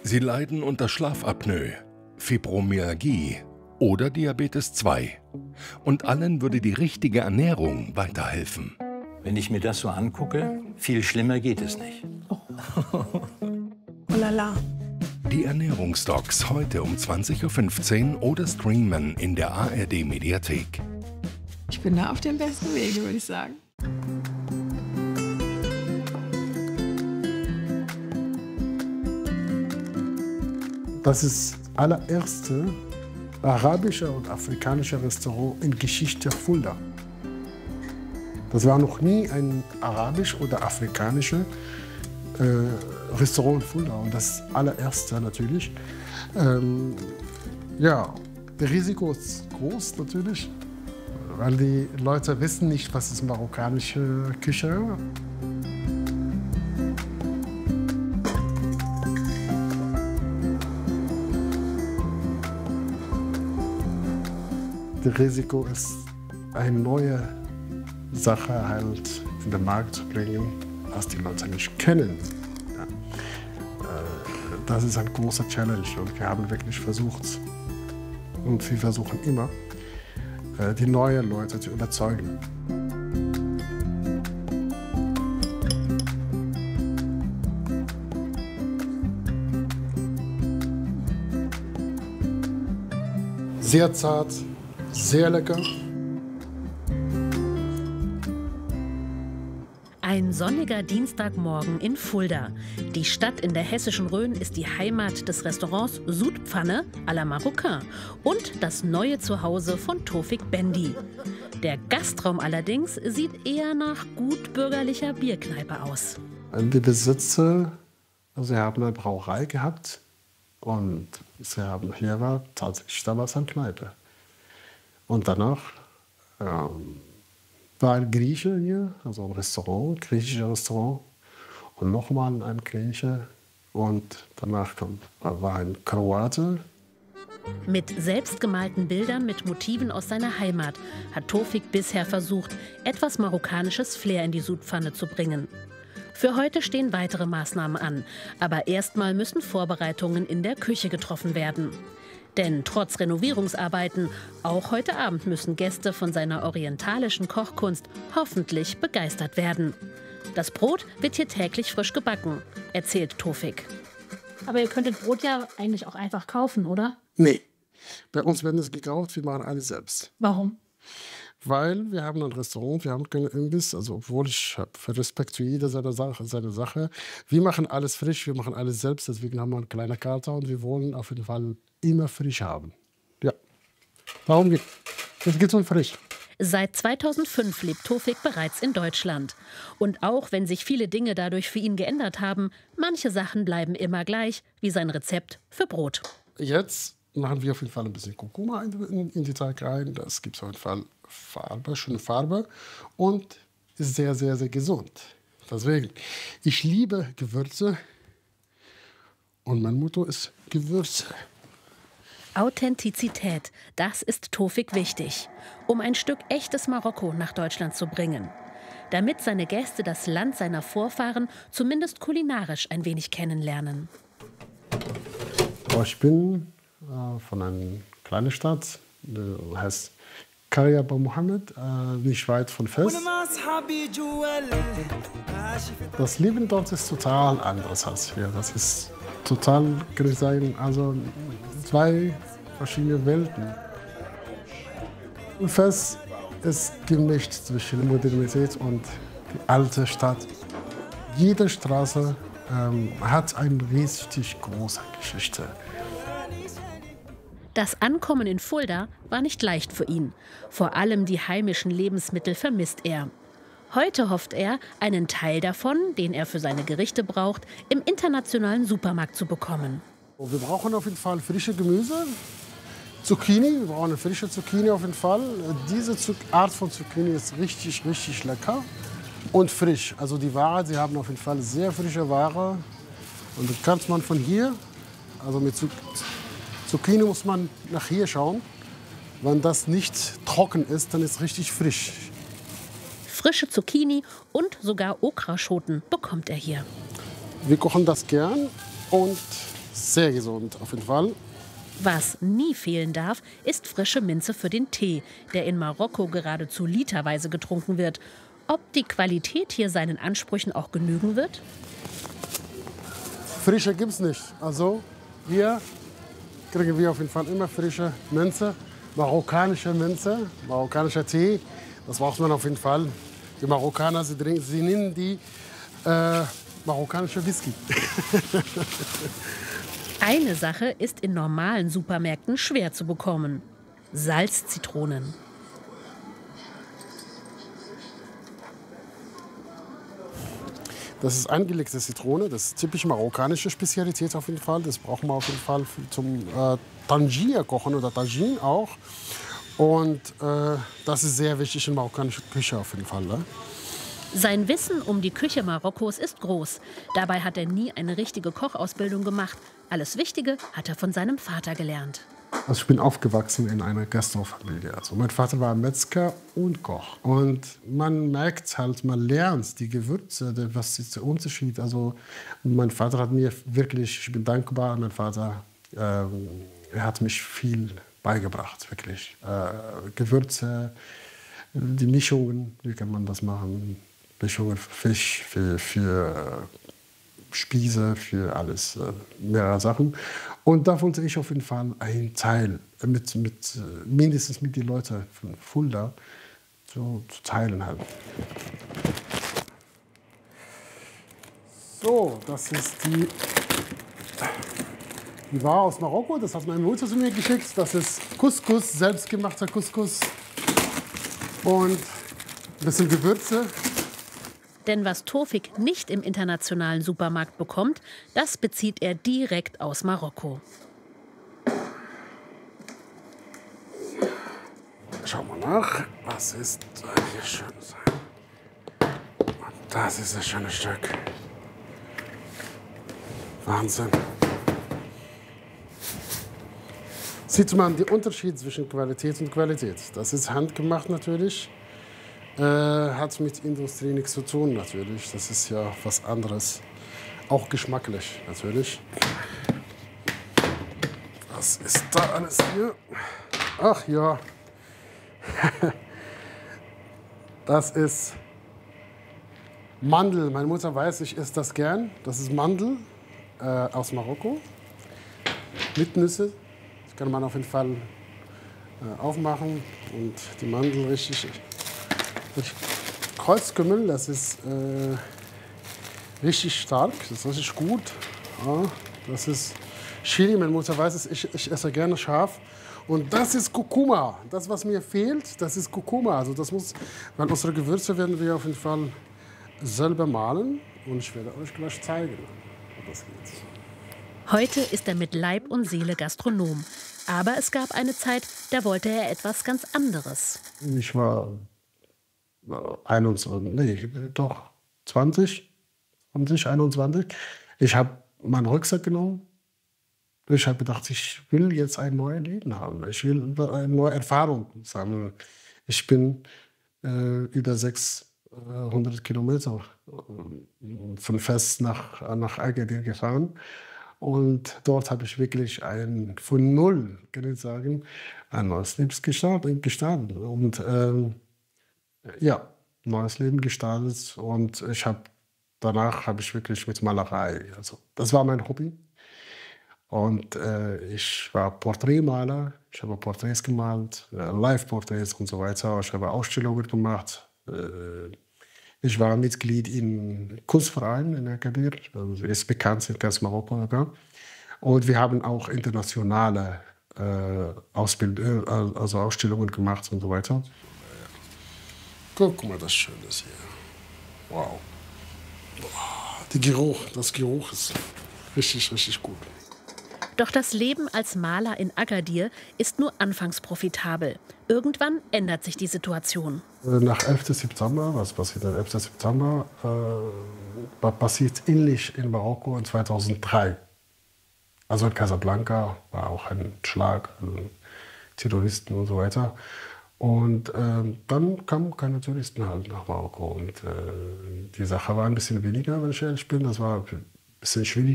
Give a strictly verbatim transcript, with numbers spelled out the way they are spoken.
Sie leiden unter Schlafapnoe, Fibromyalgie oder Diabetes zwei. Und allen würde die richtige Ernährung weiterhelfen. Wenn ich mir das so angucke, viel schlimmer geht es nicht. Oh, oh la la. Die Ernährungsdocs heute um zwanzig Uhr fünfzehn oder streamen in der A R D-Mediathek. Ich bin da auf dem besten Wege, würde ich sagen. Das ist das allererste arabische und afrikanische Restaurant in Geschichte Fulda. Das war noch nie ein arabisch oder afrikanisches äh, Restaurant in Fulda. Und das allererste natürlich. Ähm, ja, das Risiko ist groß natürlich, weil die Leute wissen nicht, was ist marokkanische Küche. Das Risiko ist, eine neue Sache halt in den Markt zu bringen, was die Leute nicht kennen. Ja. Das ist ein großer Challenge und wir haben wirklich versucht, und wir versuchen immer, die neuen Leute zu überzeugen. Sehr zart, sehr lecker. Ein sonniger Dienstagmorgen in Fulda. Die Stadt in der hessischen Rhön ist die Heimat des Restaurants Sudpfanne à la Marocain und das neue Zuhause von Tofik Bendi. Der Gastraum allerdings sieht eher nach gut bürgerlicher Bierkneipe aus. Die Besitzer, also sie haben eine Brauerei gehabt und sie haben hier war tatsächlich damals eine Kneipe. Und danach ähm, war ein Grieche hier, also ein Restaurant, ein griechisches Restaurant. Und nochmal ein Grieche. Und danach kam, war ein Kroate. Mit selbstgemalten Bildern mit Motiven aus seiner Heimat hat Tofik bisher versucht, etwas marokkanisches Flair in die Sudpfanne zu bringen. Für heute stehen weitere Maßnahmen an. Aber erstmal müssen Vorbereitungen in der Küche getroffen werden. Denn trotz Renovierungsarbeiten, auch heute Abend müssen Gäste von seiner orientalischen Kochkunst hoffentlich begeistert werden. Das Brot wird hier täglich frisch gebacken, erzählt Tofik. Aber ihr könntet Brot ja eigentlich auch einfach kaufen, oder? Nee, bei uns werden es gekauft, wir machen alles selbst. Warum? Weil wir haben ein Restaurant, wir haben keinen Imbiss, also obwohl ich habe Respekt für jede seine Sache, seine Sache. Wir machen alles frisch, wir machen alles selbst, deswegen haben wir eine kleine Karte und wir wollen auf jeden Fall immer frisch haben. Ja, warum geht es? geht um frisch. Seit zweitausendfünf lebt Tofik bereits in Deutschland. Und auch wenn sich viele Dinge dadurch für ihn geändert haben, manche Sachen bleiben immer gleich, wie sein Rezept für Brot. Jetzt machen wir auf jeden Fall ein bisschen Kurkuma in, in, in die Teig rein. Das gibt auf jeden Fall Farbe, schöne Farbe und ist sehr, sehr, sehr gesund. Deswegen, ich liebe Gewürze und mein Motto ist Gewürze. Authentizität, das ist Tofik wichtig, um ein Stück echtes Marokko nach Deutschland zu bringen. Damit seine Gäste das Land seiner Vorfahren zumindest kulinarisch ein wenig kennenlernen. Ich bin äh, von einer kleinen Stadt, die heißt Karya Ba Mohammed, äh, nicht weit von Fes. Das Leben dort ist total anders als hier. Das ist total, kann ich sagen, also zwei verschiedene Welten. Fes ist gemischt zwischen Modernität und die alte Stadt. Jede Straße ähm, hat eine richtig große Geschichte. Das Ankommen in Fulda war nicht leicht für ihn. Vor allem die heimischen Lebensmittel vermisst er. Heute hofft er, einen Teil davon, den er für seine Gerichte braucht, im internationalen Supermarkt zu bekommen. Wir brauchen auf jeden Fall frische Gemüse, Zucchini, wir brauchen eine frische Zucchini auf jeden Fall. Diese Art von Zucchini ist richtig, richtig lecker und frisch. Also die Ware, sie haben auf jeden Fall sehr frische Ware. Und das kann man von hier, also mit Zucchini muss man nach hier schauen. Wenn das nicht trocken ist, dann ist es richtig frisch. Frische Zucchini und sogar Okraschoten bekommt er hier. Wir kochen das gern und Sehr gesund, auf jeden Fall. Was nie fehlen darf, ist frische Minze für den Tee, der in Marokko geradezu literweise getrunken wird. Ob die Qualität hier seinen Ansprüchen auch genügen wird? Frische gibt es nicht. Also hier kriegen wir auf jeden Fall immer frische Minze, marokkanische Minze, marokkanischer Tee. Das braucht man auf jeden Fall. Die Marokkaner, sie, trinken, sie nennen die äh, marokkanische Whisky. Eine Sache ist in normalen Supermärkten schwer zu bekommen: Salzzitronen. Das ist eingelegte Zitrone, das ist typisch marokkanische Spezialität auf jeden Fall. Das brauchen wir auf jeden Fall zum äh, Tangier kochen oder Tagine auch. Und äh, das ist sehr wichtig in marokkanischer Küche auf jeden Fall. Ne? Sein Wissen um die Küche Marokkos ist groß. Dabei hat er nie eine richtige Kochausbildung gemacht. Alles Wichtige hat er von seinem Vater gelernt. Also ich bin aufgewachsen in einer Gastrofamilie. Also mein Vater war Metzger und Koch. Und man merkt halt, man lernt die Gewürze, was ist der Unterschied. Also mein Vater hat mir wirklich, ich bin dankbar, mein Vater, äh, er hat mich viel beigebracht, wirklich. Äh, Gewürze, die Mischungen, wie kann man das machen? Mischungen für Fisch, für, für Spieße, für alles, äh, mehrere Sachen. Und da wollte ich auf jeden Fall einen Teil, mit, mit, mindestens mit den Leuten von Fulda zu, zu teilen halt. So, das ist die, die Ware aus Marokko. Das hat meine Mutter zu mir geschickt. Das ist Couscous, selbstgemachter Couscous. Und ein bisschen Gewürze. Denn was Tofik nicht im internationalen Supermarkt bekommt, das bezieht er direkt aus Marokko. Schauen wir nach, was ist hier schönes. Das ist ein schönes Stück. Wahnsinn. Sieht man den Unterschied zwischen Qualität und Qualität. Das ist handgemacht natürlich. Äh, hat mit Industrie nichts zu tun natürlich. Das ist ja was anderes. Auch geschmacklich natürlich. Was ist da alles hier? Ach ja. Das ist Mandel. Meine Mutter weiß, ich esse das gern. Das ist Mandel äh, aus Marokko. Mit Nüsse. Das kann man auf jeden Fall äh, aufmachen. Und die Mandel richtig. Kreuzkümmel, das ist äh, richtig stark, das ist richtig gut. Ja, das ist Chili, meine Mutter weiß es, ich, ich esse gerne scharf. Und das ist Kurkuma. Das, was mir fehlt, das ist Kurkuma. Also das muss, weil unsere Gewürze werden wir auf jeden Fall selber mahlen. Und ich werde euch gleich zeigen, wie das geht. Heute ist er mit Leib und Seele Gastronom. Aber es gab eine Zeit, da wollte er etwas ganz anderes. Ich war einundzwanzig, nee, doch zwanzig, zwanzig, einundzwanzig. Ich habe meinen Rucksack genommen. Ich habe gedacht, ich will jetzt ein neues Leben haben. Ich will eine neue Erfahrung sammeln. Ich bin äh, über sechshundert Kilometer von Fes nach, nach Agadir gefahren. Und dort habe ich wirklich ein, von null, kann ich sagen, ein neues Leben gestartet. gestartet. Und ähm, ja, neues Leben gestartet. Und ich habe danach habe ich wirklich mit Malerei, also das war mein Hobby. Und äh, ich war Porträtmaler, ich habe Porträts gemalt, äh, Live-Porträts und so weiter. Ich habe Ausstellungen gemacht. Äh, ich war Mitglied im Kunstverein in Agadir, also ist bekannt in ganz Marokko. Ja. Und wir haben auch internationale äh, Ausbild äh, also Ausstellungen gemacht und so weiter. Guck mal, das Schöne ist hier. Wow. Der Geruch, das Geruch ist richtig, richtig gut. Doch das Leben als Maler in Agadir ist nur anfangs profitabel. Irgendwann ändert sich die Situation. Nach elften September, was passiert am elften September, äh, passiert ähnlich in Marokko in zweitausenddrei. Also in Casablanca war auch ein Schlag, also Terroristen und so weiter. Und äh, dann kamen keine Touristen halt nach Marokko. Und äh, die Sache war ein bisschen weniger, wenn ich ehrlich bin. Das war ein bisschen schwieriger.